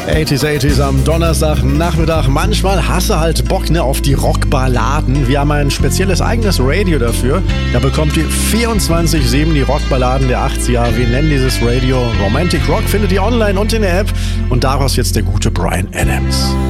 80s am Donnerstagnachmittag. Manchmal hast du halt Bock auf die Rockballaden. Wir haben ein spezielles eigenes Radio dafür. Da bekommt ihr 24/7 die Rockballaden der 80er. Wir nennen dieses Radio Romantic Rock. Findet ihr online und in der App. Und daraus jetzt der gute Bryan Adams.